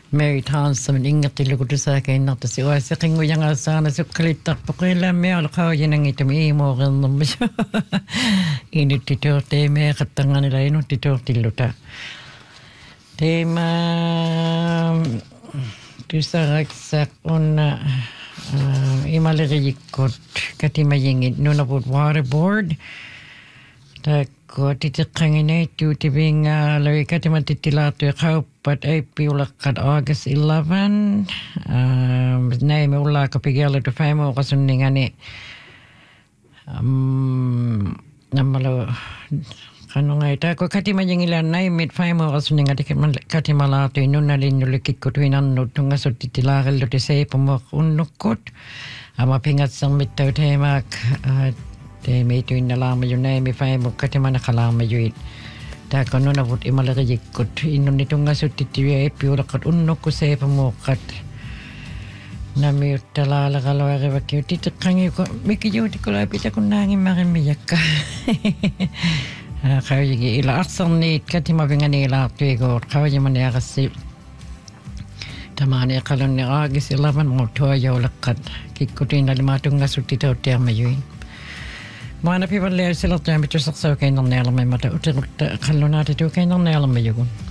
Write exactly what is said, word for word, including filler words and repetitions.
Mary Townsend ingertillugutu saakainnertasi uaseqinguyangaassaarna sukkalittarpoqilaammi aloqaujinangitumi iimooqernermis inuttituurtiimeeqattang'anila inuttituurtilluta tiima tusaraksaq unna imaleriyikkut katimajingit nunaput waterboard Kootiteqqanginaytu tivinga lawi katimatittilaartu qauppat aippiuleqqat August eleventh um naimi ullaaka pigialutu faimuuqasunningani um nammalu qanungai taako katimajingila naimit faimuuqasunningati katimalaartu nunnalinnulukikkutuinarnut tungassuttittilaaqilluti seipumoq unnukkut ama pingatsermittau teemaak Temi tu inna lama yunai mi fai mukati mana kalama yuit. Ta kono na vut imalaka yikut inu nitunga suti tiwi epi urakat unnoku se pamukat. Nami utala la kalau are waki uti tekangi ko miki yuti ko lapi ta kunangi mari miyaka. Kau yigi ila aksan ni kati mabingani ila tu ego kau yimani agasi. Tamani kalau ni agis ilaman mo toa yo lakat kikutin na lima tunga suti tau tiama yuit. Maana pivalle sillä toimitus saksaa keinon neelma mutta utelutta kallonaati tu keinon neelma joku.